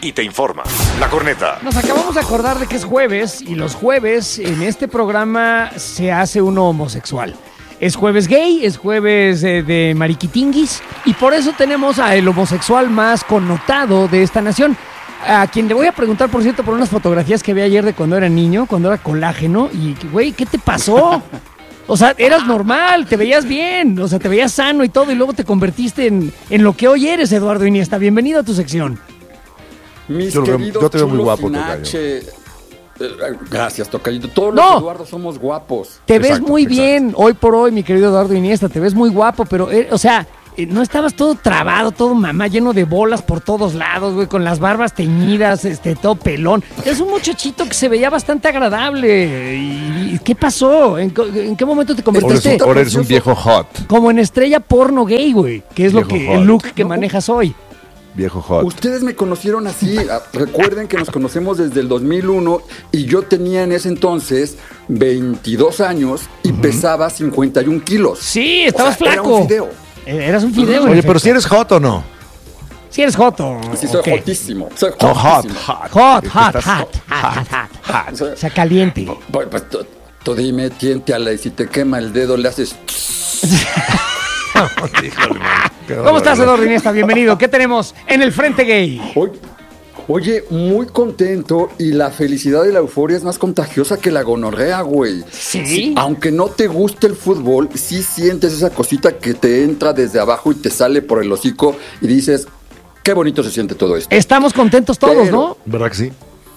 y te informa. La Corneta. Nos acabamos de acordar de que es jueves y los jueves en este programa se hace uno homosexual. Es jueves gay, es jueves de mariquitinguis y por eso tenemos al homosexual más connotado de esta nación. A quien le voy a preguntar, por cierto, por unas fotografías que vi ayer de cuando era niño, cuando era colágeno. Y, güey, ¿qué te pasó? O sea, eras normal, te veías bien, o sea, te veías sano y todo, y luego te convertiste en lo que hoy eres, Eduardo Iniesta. Bienvenido a tu sección. Mis queridos yo te veo muy chulos guapo, sin Tocayo. H. Gracias, Tocayito. Todos los Eduardos somos guapos. Te ves muy bien, hoy por hoy, mi querido Eduardo Iniesta, te ves muy guapo, pero, o sea... no estabas todo trabado, todo mamá, lleno de bolas por todos lados, güey, con las barbas teñidas, todo pelón. Es un muchachito que se veía bastante agradable. ¿Y qué pasó? ¿En qué momento te convertiste? Ahora eres un viejo hot. Como en estrella porno gay, güey, que es el look que manejas hoy. Viejo hot. Ustedes me conocieron así. Recuerden que nos conocemos desde el 2001 y yo tenía en ese entonces 22 años y pesaba 51 kilos. Sí, estabas flaco. Era un fideo. Eras un fideo. Oye, pero si eres hot o no. Si eres joto. Sí, soy okay. jotísimo. Soy Oh, jotísimo. Hot. O sea, caliente. Pues tú dime, tiénteala y si te quema el dedo le haces... Híjole, man. ¿Cómo estás, Eduardo Iniesta? Bienvenido. ¿Qué tenemos en el Frente Gay? Oye, muy contento y la felicidad y la euforia es más contagiosa que la gonorrea, güey. ¿Sí? Aunque no te guste el fútbol, sí sientes esa cosita que te entra desde abajo y te sale por el hocico y dices, qué bonito se siente todo esto. Estamos contentos todos, ¿no? ¿Verdad que sí?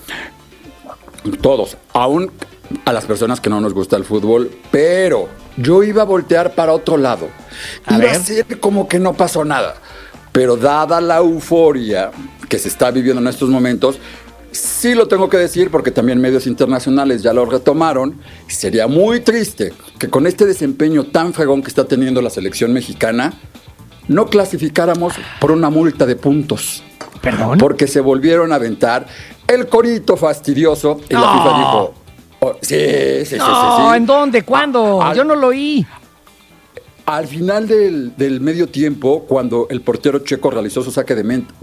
Todos, aún a las personas que no nos gusta el fútbol, pero yo iba a voltear para otro lado. Iba a ser como que no pasó nada. Pero dada la euforia que se está viviendo en estos momentos, sí lo tengo que decir porque también medios internacionales ya lo retomaron. Sería muy triste que con este desempeño tan fregón que está teniendo la selección mexicana, no clasificáramos por una multa de puntos. ¿Perdón? Porque se volvieron a aventar el corito fastidioso y la FIFA dijo... sí. ¿En dónde? ¿Cuándo? Yo no lo oí. Al final del medio tiempo, cuando el portero checo realizó su saque de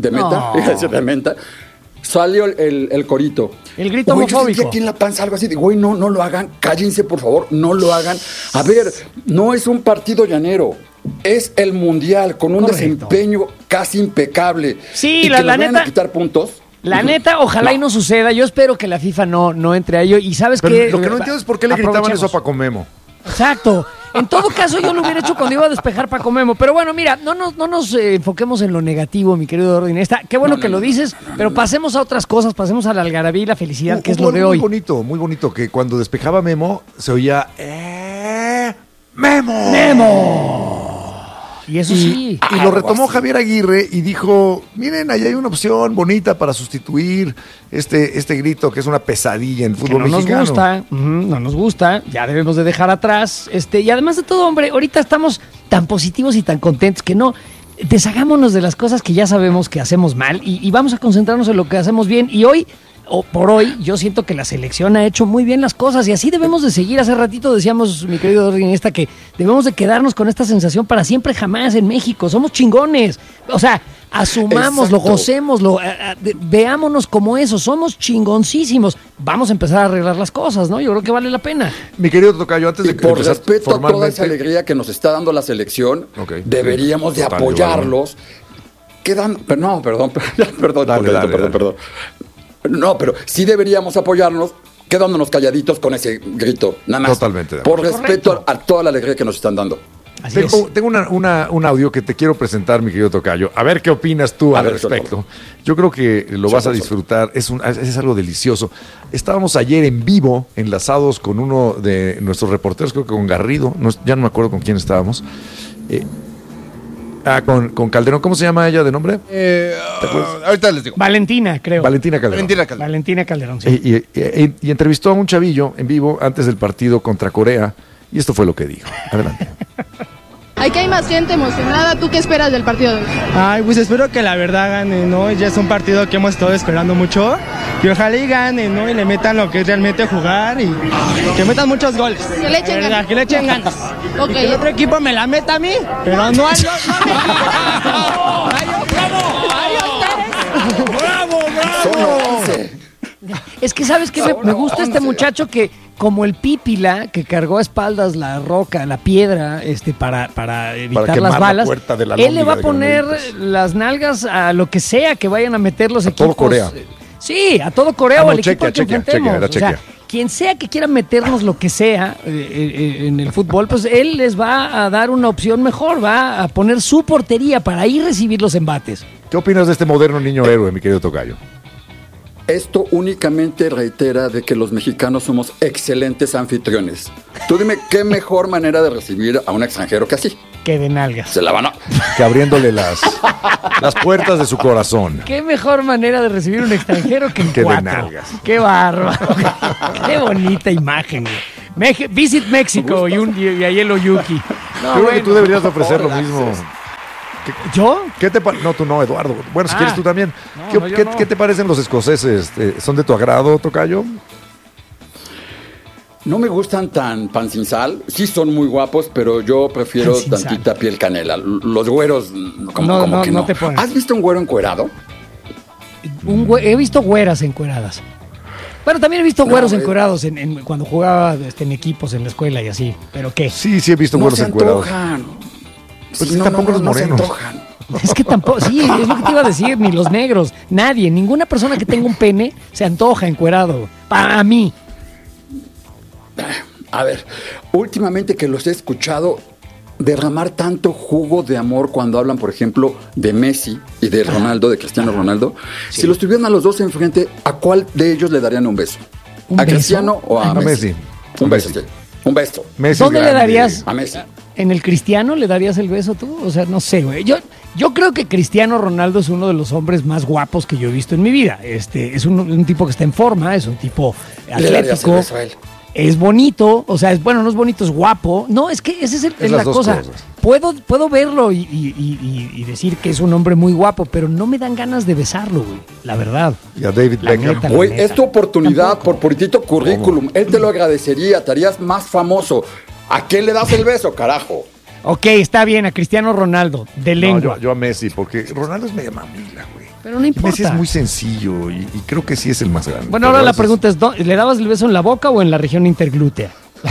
meta, salió el corito. El grito homofóbico. Yo sentí homofóbico. aquí en la panza algo así de, güey, no lo hagan, cállense por favor, no lo hagan. A ver, no es un partido llanero, es el mundial con un desempeño casi impecable. Sí, y la que nos vayan neta... a quitar puntos. La neta, ojalá y no suceda. Yo espero que la FIFA no entre a ello. Y ¿sabes qué? Lo que no entiendo es por qué le gritaban eso a Paco Memo. Exacto. En todo caso, yo lo hubiera hecho cuando iba a despejar Paco Memo. Pero bueno, mira, no nos enfoquemos en lo negativo, mi querido Eduardo Iniesta. Qué bueno que lo dices, pero pasemos a otras cosas, pasemos a la algarabía y la felicidad, que es lo de hoy. Muy bonito, que cuando despejaba Memo, se oía... ¡Memo! ¡Memo! Y eso sí. Y lo retomó Javier Aguirre y dijo, miren, ahí hay una opción bonita para sustituir este grito que es una pesadilla en el fútbol mexicano. No nos gusta, ya debemos de dejar atrás. Y además de todo, hombre, ahorita estamos tan positivos y tan contentos que no deshagámonos de las cosas que ya sabemos que hacemos mal y vamos a concentrarnos en lo que hacemos bien. Y hoy, por hoy, yo siento que la selección ha hecho muy bien las cosas y así debemos de seguir. Hace ratito decíamos, mi querido Eduardo Iniesta, que debemos de quedarnos con esta sensación para siempre jamás en México. Somos chingones. O sea, asumámoslo, gocémoslo, veámonos como eso. Somos chingoncísimos. Vamos a empezar a arreglar las cosas, ¿no? Yo creo que vale la pena. Mi querido Tocayo, antes de por empezar respeto a toda esa alegría que nos está dando la selección, deberíamos de apoyarlos. Perdón. No, pero sí deberíamos apoyarnos quedándonos calladitos con ese grito, nada más. Totalmente. Por respeto a toda la alegría que nos están dando. Tengo un audio que te quiero presentar, mi querido Tocayo. A ver qué opinas tú al respecto. Yo creo que lo vas a disfrutar. Es algo delicioso. Estábamos ayer en vivo, enlazados con uno de nuestros reporteros, creo que con Garrido. Ya no me acuerdo con quién estábamos. Con Calderón. ¿Cómo se llama ella de nombre? Ahorita les digo. Valentina, creo. Valentina Calderón. Valentina Calderón, sí. Y entrevistó a un chavillo en vivo antes del partido contra Corea. Y esto fue lo que dijo. Adelante. Aquí hay más gente emocionada. ¿Tú qué esperas del partido de hoy? Ay, pues espero que la verdad gane, ¿no? Ya es un partido que hemos estado esperando mucho. Y ojalá y ganen, ¿no? Y le metan lo que es realmente jugar y que metan muchos goles. Que le echen ganas. Que le echen ganas. Ok. Y que el otro equipo me la meta a mí, pero no a los... ¡Bravo! Es que, ¿sabes qué? Me gusta este muchacho que, como el Pípila, que cargó a espaldas la roca, la piedra, para evitar las balas, él le va a poner las nalgas a lo que sea que vayan a meter los equipos. Todo Corea. Sí, a todo Corea o al equipo que enfrentemos. Chequia. Quien sea que quiera meternos lo que sea en el fútbol, pues él les va a dar una opción mejor, va a poner su portería para ahí recibir los embates. ¿Qué opinas de este moderno niño héroe, mi querido tocayo? Esto únicamente reitera de que los mexicanos somos excelentes anfitriones. Tú dime qué mejor manera de recibir a un extranjero que así. Que de nalgas. Se la van a... Que abriéndole las puertas de su corazón. Qué mejor manera de recibir un extranjero que en Que de cuatro. nalgas. Qué bárbaro. Qué bonita imagen, güey. Visit México y a Hielo Yuki. No, Creo que tú deberías de ofrecer lo All mismo. access. ¿Yo? ¿Qué te No, tú no, Eduardo. Bueno, si quieres tú también. No, yo no. ¿Qué te parecen los escoceses? ¿Son de tu agrado, tocayo? No me gustan tan pan sin sal. Sí son muy guapos, pero yo prefiero Pan sin tantita sal. piel canela. Los güeros, como que no no. te pones. ¿Has visto un güero encuerado? He visto güeras encueradas. Bueno, también he visto güeros No, encuerados cuando jugaba en equipos en la escuela y así. ¿Pero qué? Sí, he visto No güeros se encuerados. antojan. Pues Sí, tampoco los no se morenos. antojan. Es que tampoco, sí, es lo que te iba a decir, ni los negros, nadie, ninguna persona que tenga un pene se antoja encuerado. Para mí. A ver, últimamente que los he escuchado derramar tanto jugo de amor cuando hablan, por ejemplo, de Messi y de Ronaldo, de Cristiano Ronaldo, si los tuvieran a los dos enfrente, ¿a cuál de ellos le darían un beso? ¿Un ¿A beso? Cristiano o a A Messi? Messi. Un beso, Messi. sí. Un beso. Messi ¿Dónde es le grande. darías? A Messi. ¿En el Cristiano le darías el beso tú? O sea, no sé, güey. Yo creo que Cristiano Ronaldo es uno de los hombres más guapos que yo he visto en mi vida. Es un tipo que está en forma, es un tipo Le darías el atlético. beso a él. Es bonito, o sea, bueno, no es bonito, es guapo. No, es que esa es Es la las dos cosa. cosas. Puedo verlo y decir que es un hombre muy guapo, pero no me dan ganas de besarlo, güey. La verdad. Y a David La Beckham. neta. Güey, es tu oportunidad Tampoco. por puritito currículum. Él te lo agradecería, te harías más famoso. ¿A quién le das el beso, carajo? Ok, está bien, a Cristiano Ronaldo, de No, lengua. yo a Messi, porque Ronaldo es media mamila, güey. Pero no importa. Messi es muy sencillo y creo que sí es el más grande. Bueno, Pero ahora a la veces- pregunta es, ¿le dabas el beso en la boca o en la región interglútea?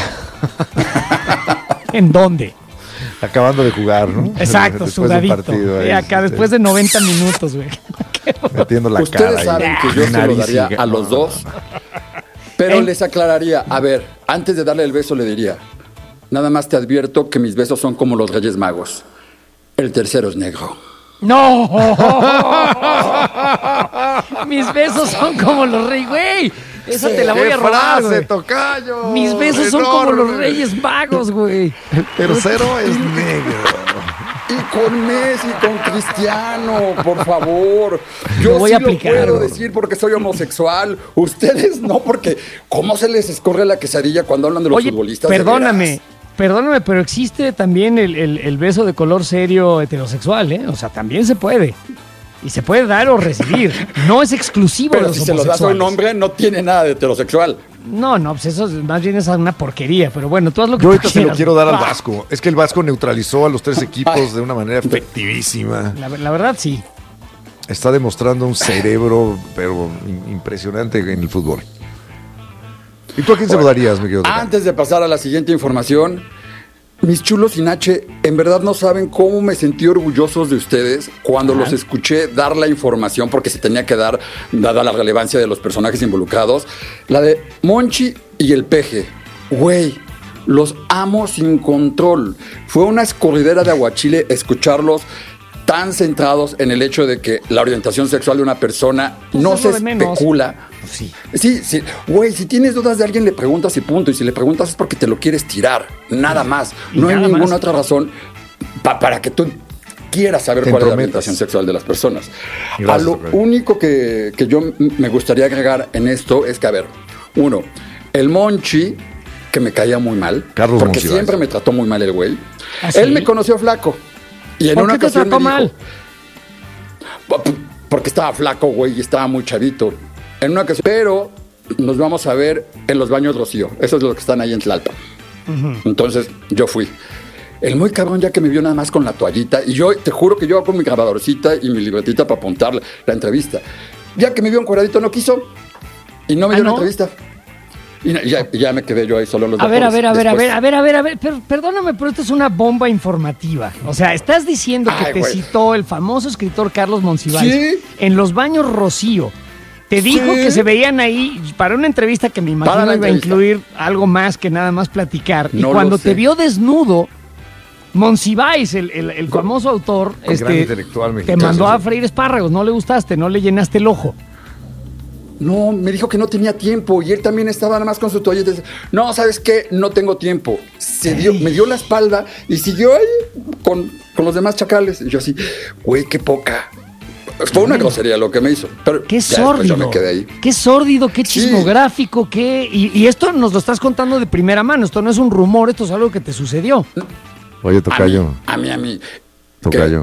¿En dónde? Acabando de jugar, ¿no? Exacto, Después de un sudadito. partido ahí, Acá, después de 90 minutos, güey. metiendo la Ustedes cara ahí. saben que yo se lo Nariz daría y- a los dos, pero les aclararía, a ver, antes de darle el beso le diría, nada más te advierto que mis besos son como los Reyes Magos. El tercero es negro. ¡No! Mis besos son como los reyes, güey. Esa te la voy ¡Qué a robar, frase, güey. tocayo! Mis besos son como los Enorme. reyes magos, güey. El tercero es negro. Y con Messi, con Cristiano, por favor. Lo Yo voy sí a aplicar, lo puedo güey. decir porque soy homosexual. Ustedes no, porque ¿cómo se les escorre la quesadilla cuando hablan de los Oye, futbolistas? de perdóname, veras? pero existe también el beso de color serio heterosexual, ¿eh? O sea, también se puede. Y se puede dar o recibir. No es exclusivo de Pero los si se lo das a un homosexuales. hombre, no tiene nada de heterosexual. No, pues eso más bien es una porquería. Pero bueno, tú haz lo que Yo tú ahorita se lo quieras. quiero dar al Ah, Vasco. Es que el Vasco neutralizó a los tres equipos de una manera efectivísima. La verdad, sí. Está demostrando un cerebro, pero impresionante en el fútbol. ¿Y tú a quién se lo darías, mi querido tocayo? Antes de pasar a la siguiente información, mis chulos sin H, en verdad no saben cómo me sentí orgullosos de ustedes cuando los escuché dar la información, porque se tenía que dar, dada la relevancia de los personajes involucrados. La de Monchi y el Peje. Güey, los amo sin control. Fue una escorridera de aguachile escucharlos tan centrados en el hecho de que la orientación sexual de una persona Pues no es se lo de menos. especula. Sí. Sí, güey, si tienes dudas de alguien le preguntas y punto, y si le preguntas es porque te lo quieres tirar, nada más. Y No hay nada ninguna más. otra razón para que tú quieras saber Te cuál es la entrometas. orientación sexual de las personas. Gracias, A lo tocayo. único que yo me gustaría agregar en esto es que, a ver, uno, el Monchi, que me caía muy mal, Carlos porque Monsiváis. siempre me trató muy mal el güey. ¿Ah, sí? Él me conoció flaco. Y en ¿Por una qué te ocasión trató me dijo, mal? porque estaba flaco, güey, y estaba muy chavito. En una ocasión, pero nos vamos a ver en los baños Rocío. Esos es los que están ahí en Tlalpan. Entonces, yo fui. El muy cabrón ya que me vio nada más con la toallita. Y yo, te juro que yo con mi grabadorcita y mi libretita para apuntar la entrevista. Ya que me vio encueradito, no quiso. Y no me dio una entrevista. Y ya me quedé yo ahí solo en los A ver, vapores. perdóname, pero esto es una bomba informativa. O sea, estás diciendo que te citó el famoso escritor Carlos Monsiváis en los baños Rocío. Te dijo que se veían ahí para una entrevista que me imagino iba a incluir algo más que nada más platicar. Y cuando te vio desnudo, Monsiváis, el famoso autor, gran intelectual mexicano, te mandó a freír espárragos, no le gustaste, no le llenaste el ojo. No, me dijo que no tenía tiempo y él también estaba nada más con su toalla y decía, no, ¿sabes qué? No tengo tiempo. Me dio la espalda y siguió ahí con los demás chacales. Y yo así, güey, qué poca. Fue una grosería lo que me hizo. Pero qué sórdido. Yo me quedé ahí. Qué sórdido, qué chismográfico, qué... Y esto nos lo estás contando de primera mano. Esto no es un rumor, esto es algo que te sucedió. Oye, tocayo. A mí. Tocayo.